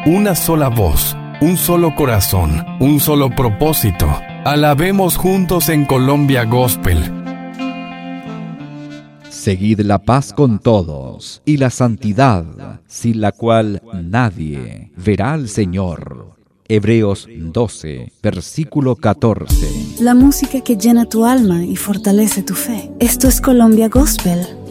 una sola voz, un solo corazón, un solo propósito. Alabemos juntos en Colombia Gospel. Seguid la paz con todos y la santidad, sin la cual nadie verá al Señor. Hebreos 12, versículo 14. La música que llena tu alma y fortalece tu fe. Esto es Colombia Gospel